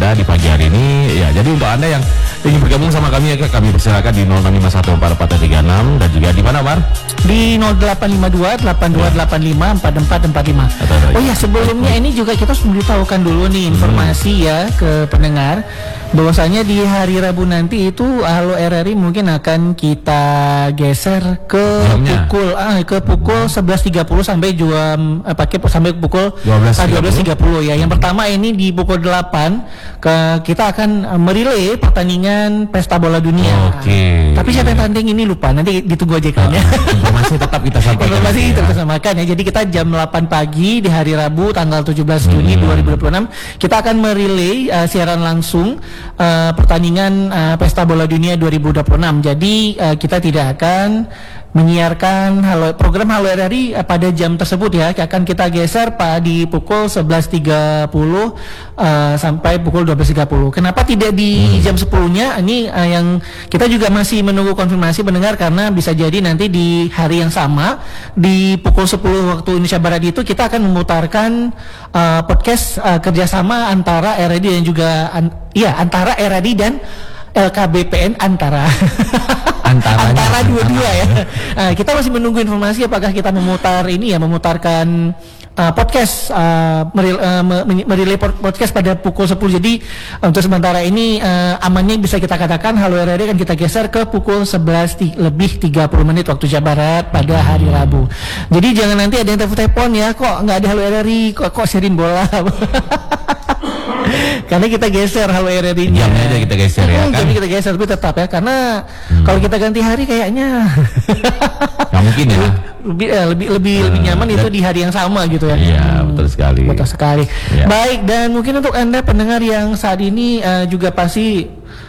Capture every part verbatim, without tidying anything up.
kita di pagi hari ini. Ya, jadi untuk Anda yang ingin bergabung sama kami, ya, kami persilakan di nol enam lima satu empat empat tiga enam dan juga di mana, Mar? Di nol delapan lima dua delapan dua delapan lima empat empat empat lima. Oh ya, sebelumnya ini juga kita harus memberitahukan dulu nih informasi hmm. ya ke pendengar bahwasanya di hari Rabu nanti itu Halo R R I mungkin akan kita geser ke Jamnya. pukul ah ke pukul sebelas tiga puluh sampai jam eh, pakai sampai pukul dua belas tiga puluh ya. Yang pertama ini di pukul delapan ke kita akan merilai pertandingan Pesta Bola Dunia. Oke. Okay. Tapi siapa yang tanding ini lupa, nanti ditunggu aja kan ya. Informasi tetap kita sampaikan. Informasi tetap kita sampaikan ya. Jadi kita jam delapan pagi di hari Rabu tanggal tujuh belas Juni hmm. dua ribu dua puluh enam kita akan merilai uh, siaran langsung uh, pertandingan uh, Pesta Bola Dunia dua ribu dua puluh enam. Jadi uh, kita tidak akan menyiarkan halo, program Halo R R I uh, pada jam tersebut ya. Akan kita geser Pak di pukul sebelas tiga puluh uh, sampai pukul dua belas tiga puluh. Kenapa tidak di hmm. jam sepuluh-nya? Ini uh, yang kita juga masih menunggu konfirmasi pendengar karena bisa jadi nanti di hari yang sama di pukul sepuluh waktu Indonesia Barat itu kita akan memutarkan uh, podcast uh, kerjasama antara R R I dan juga an, ya antara R R I dan L K B P N antara antara dua-dua ya. Nah, kita masih menunggu informasi apakah kita memutar ini ya memutarkan uh, podcast uh, meril, uh, merilai podcast pada pukul sepuluh. Jadi untuk sementara ini uh, amannya bisa kita katakan Halo R R I akan kita geser ke pukul sebelas ti- lebih tiga puluh menit waktu Jawa Barat pada hari Rabu. Jadi jangan nanti ada yang telepon ya, kok nggak ada Halo R R I, kok kok sharing bola. Karena kita geser Halo R R I-nya. Jamnya aja kita geser ya hmm, kan. Jadi kita geser tapi tetap ya karena hmm. kalau kita ganti hari kayaknya nggak mungkin ya. Lebih eh, lebih lebih, uh, lebih nyaman itu di hari yang sama gitu ya. Iya, hmm, betul sekali. Betul sekali. Ya. Baik, dan mungkin untuk Anda pendengar yang saat ini uh, juga pasti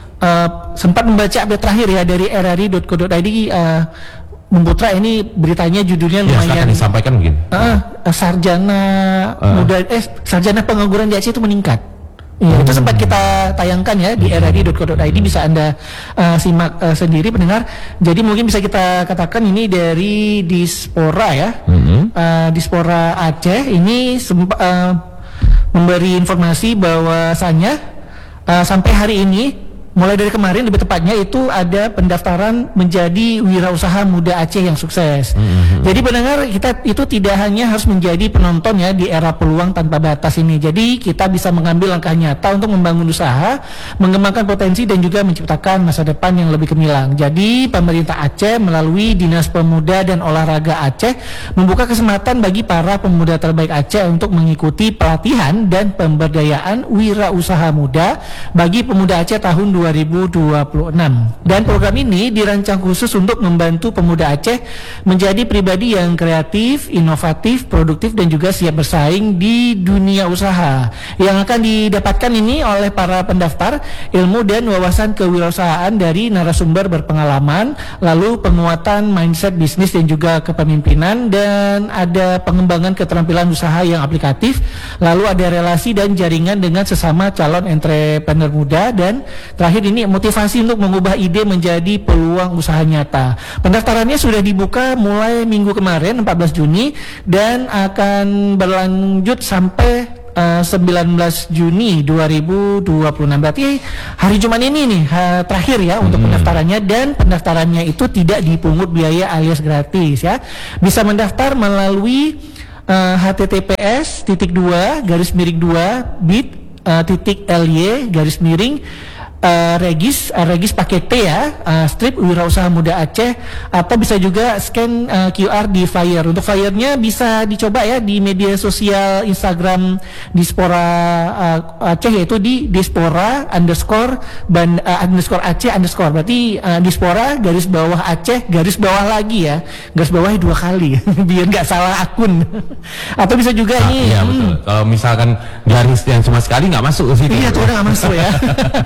uh, sempat membaca update terakhir ya dari r r i dot co dot i d uh, Bung Putra, ini beritanya judulnya lumayan. Ya, disampaikan mungkin. Uh, sarjana uh. muda eh sarjana pengangguran di Aceh itu meningkat. Iya, hmm. itu sempat kita tayangkan ya di r r i dot co dot i d, bisa Anda uh, simak uh, sendiri pendengar. Jadi mungkin bisa kita katakan ini dari Dispora ya. Hmm. Uh, Dispora Aceh ini sempat uh, memberi informasi bahwasannya uh, sampai hari ini mulai dari kemarin lebih tepatnya itu ada pendaftaran menjadi wirausaha muda Aceh yang sukses. Mm-hmm. Jadi pendengar kita itu tidak hanya harus menjadi penonton ya di era peluang tanpa batas ini. Jadi kita bisa mengambil langkah nyata untuk membangun usaha, mengembangkan potensi dan juga menciptakan masa depan yang lebih gemilang. Jadi pemerintah Aceh melalui Dinas Pemuda dan Olahraga Aceh membuka kesempatan bagi para pemuda terbaik Aceh untuk mengikuti pelatihan dan pemberdayaan wirausaha muda bagi pemuda Aceh tahun dua ribu dua puluh enam. Dan program ini dirancang khusus untuk membantu pemuda Aceh menjadi pribadi yang kreatif, inovatif, produktif dan juga siap bersaing di dunia usaha. Yang akan didapatkan ini oleh para pendaftar ilmu dan wawasan kewirausahaan dari narasumber berpengalaman, lalu penguatan mindset bisnis dan juga kepemimpinan, dan ada pengembangan keterampilan usaha yang aplikatif, lalu ada relasi dan jaringan dengan sesama calon entrepreneur muda, dan terakhir ini motivasi untuk mengubah ide menjadi peluang usaha nyata. Pendaftarannya sudah dibuka mulai minggu kemarin empat belas Juni dan akan berlanjut sampai uh, sembilan belas Juni dua ribu dua puluh enam. Berarti hari Jumat ini nih ha, terakhir ya untuk hmm. pendaftarannya, dan pendaftarannya itu tidak dipungut biaya alias gratis ya. Bisa mendaftar melalui uh, h t t p s titik dua garis miring dua bit uh, titik l y garis miring Uh, Regis, uh, Regis pakai T ya, uh, strip wirausaha muda Aceh, atau bisa juga scan uh, Q R di flyer. Untuk flyernya bisa dicoba ya di media sosial Instagram Dispora uh, Aceh, yaitu di Dispora underscore ban, uh, underscore Aceh underscore. Berarti uh, Dispora garis bawah Aceh garis bawah lagi ya, garis bawahnya dua kali biar nggak salah akun. Atau bisa juga nah, nih. Iya, hmm. betul. Kalau misalkan garis yang cuma sekali nggak masuk ke situ. Iya, tuh udah nggak masuk ya.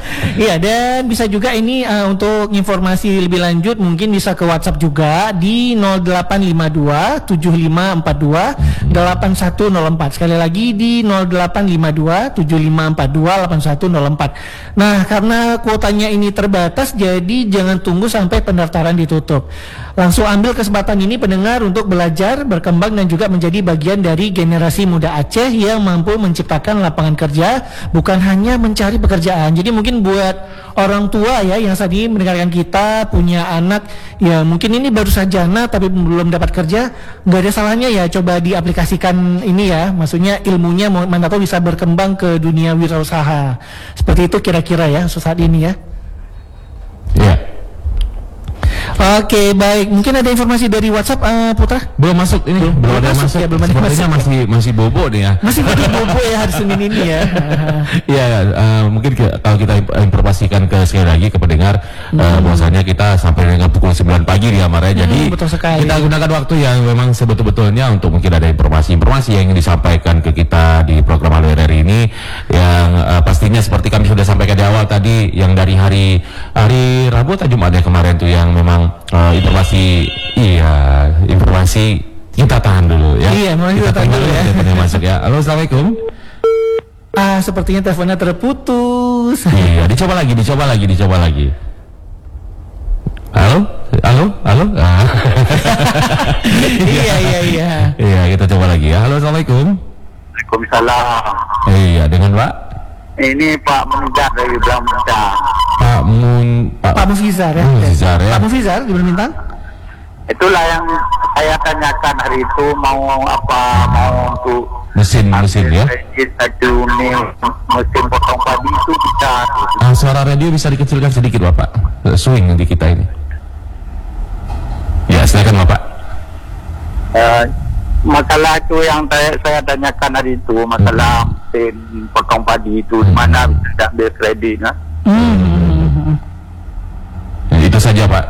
Iya, dan bisa juga ini uh, untuk informasi lebih lanjut mungkin bisa ke WhatsApp juga di nol delapan lima dua tujuh lima empat dua delapan satu nol empat. Sekali lagi di nol delapan lima dua tujuh lima empat dua delapan satu nol empat. Nah, karena kuotanya ini terbatas, jadi jangan tunggu sampai pendaftaran ditutup. Langsung ambil kesempatan ini pendengar untuk belajar, berkembang dan juga menjadi bagian dari generasi muda Aceh yang mampu menciptakan lapangan kerja, bukan hanya mencari pekerjaan. Jadi mungkin buat orang tua ya yang saat ini mendengarkan kita, punya anak ya mungkin ini baru sarjana tapi belum dapat kerja, nggak ada salahnya ya coba diaplikasikan ini ya, maksudnya ilmunya mana tahu bisa berkembang ke dunia wirausaha. Seperti itu kira-kira ya saat ini ya. Iya. Oke, baik. Mungkin ada informasi dari WhatsApp, uh, Putra? Belum masuk ini, belum, belum ada masuk. masuk. Ya, belum ada Sepertinya masuk. masih masih bobo nih ya. Masih masih bobo ya hari Senin ini ya. Iya, uh, mungkin ke, kalau kita informasikan ke sekali lagi ke pendengar, hmm. uh, bahwasanya kita sampai dengan pukul sembilan pagi di Amara. Hmm, Jadi kita gunakan waktu yang memang sebetul-betulnya untuk mungkin ada informasi-informasi yang ingin disampaikan ke kita di program Halo R R ini, yang uh, pastinya seperti kami sudah sampaikan di awal tadi, yang dari hari hari Rabu atau Jumat ya kemarin tuh yang memang Uh, informasi, iya, informasi kita tahan dulu ya. Iya, kita, kita tahan dulu ya. Teleponnya masuk ya. Halo, assalamualaikum. Ah, sepertinya teleponnya terputus. Iya, dicoba lagi, dicoba lagi, dicoba lagi. Halo, halo, halo. Ah. Iya, iya, iya. Iya, kita coba lagi ya. Halo, assalamualaikum. Waalaikumsalam. Iya, dengan Pak. Ini Pak Munjar dari Bintang. Pak Mun Pak, Pak Mufizar ya. Mufizar ya. Pak Mufizar di Bintang. Itulah yang saya tanyakan hari itu, mau apa, mau untuk mesin mesin ya. Satu nih mesin potong padi itu bisa. Ah, suara radio bisa dikecilkan sedikit Bapak. Swing nanti kita ini. Ya, silakan Bapak. Uh, masalah itu yang saya, saya tanyakan hari itu, masalah mesin potong padi itu di mana tidak ambil kredit nah? Hmm. Ya, itu saja Pak.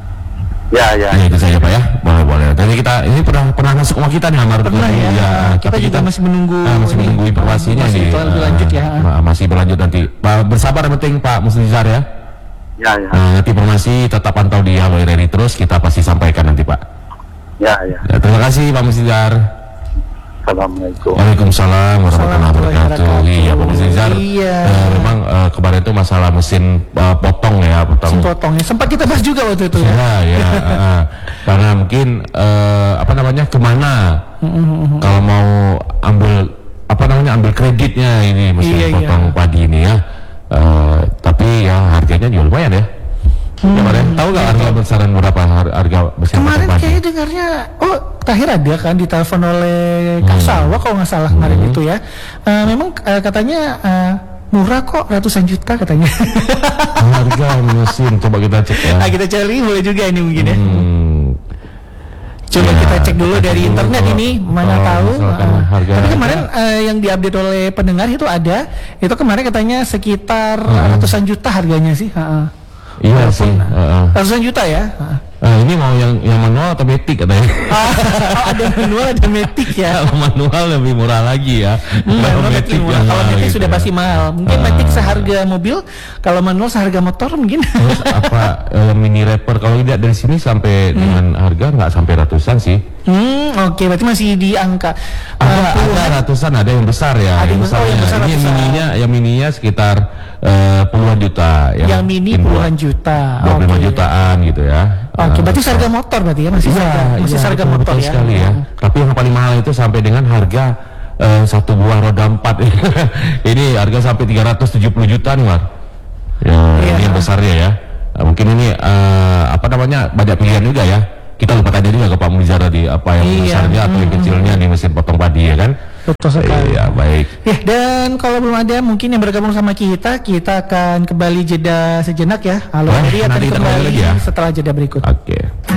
Ya, ya. Ya, itu saja Pak ya. Boleh, boleh. Tadi kita ini pernah pernah masuk sama kita nih Amar. Pernah ya. ya. Kita Tapi juga kita masih menunggu. Uh, masih ini, menunggu informasinya masih nih. Masih berlanjut ya. Uh, masih berlanjut nanti. Pak, bersabar yang penting Pak Musnizar ya. Ya, ya. Uh, nanti informasi tetap pantau di Halo R R I terus, kita pasti sampaikan nanti Pak. Ya, ya. Ya, terima kasih Pak Musnizar. Assalamualaikum. Waalaikumsalam warahmatullahi wabarakatuh. Iya Pak Musnizar. Iya. Uh, memang uh, kemarin itu masalah mesin uh, potong ya, potong. Mesin potongnya sempat kita bahas juga waktu itu. Ya, ya. uh, karena mungkin uh, apa namanya kemana kalau mau ambil apa namanya ambil kreditnya ini mesin iya, potong iya. padi ini ya. Uh, tapi ya harganya juga lumayan ya. Hmm. Kemarin tahu nggak harga besaran berapa har- harga mesin Kemarin potong padi? kayaknya dengarnya, oh terakhir ada kan ditelepon oleh Kak Hmm. Salwa kalau nggak salah kemarin Hmm. itu ya. Uh, memang uh, katanya uh, murah kok, ratusan juta katanya. Harga mesin coba kita cek ya. Nah, kita cari boleh juga ini mungkin ya. Hmm. Coba Ya, kita cek dulu kita dari cek dulu internet kalau- ini mana kalau tahu. misalkan Uh, harga- tapi kemarin uh, yang diupdate oleh pendengar itu ada, itu kemarin katanya sekitar Hmm. ratusan juta harganya sih. Uh, Iya sih. Uh, ratusan juta ya. Uh. uh, ini mau yang yang manual atau matic katanya? Oh, ada manual, ada matic ya. Kalau manual lebih murah lagi ya. Hmm, Kalau manual matic matic murah. yang Kalau mahal matic gitu sudah ya. pasti mahal. Mungkin Ah. matic seharga mobil, kalau manual seharga motor mungkin. Terus apa eh, mini rapper kalau tidak dari sini sampai dengan harga nggak sampai ratusan sih. Hmm, oke, berarti masih di angka Ada, uh, puluhan. ada ratusan, ada yang besar ya. Ada yang besar, oh, yang besar ini ratusan. mininya, yang mininya sekitar eh, puluhan juta. Yang mini mungkin puluhan juta. dua puluh lima Oke. jutaan gitu ya. Oke, Eh, berarti harga motor berarti ya, masih Iya, harga masih iya, harga betul, motor betul ya. sekali ya. Tapi yang paling mahal itu sampai dengan harga eh, satu buah roda empat. Ini harga sampai tiga ratus tujuh puluh juta nih, Mar. Ya, Iya. ini yang besarnya ya. Nah, mungkin ini eh, apa namanya banyak pilihan juga ya. Kita lupa tanya juga ke Pak Munizar tadi apa yang Iya, besarnya atau yang mm, kecilnya nih mesin potong padi ya kan. Betul sekali. Iya, baik. Ya, dan kalau belum ada mungkin yang bergabung sama kita, kita akan kembali jeda sejenak ya. Halo, Wah, jadi akan nanti kita kembali kembali lagi ya. setelah jeda berikut. Oke.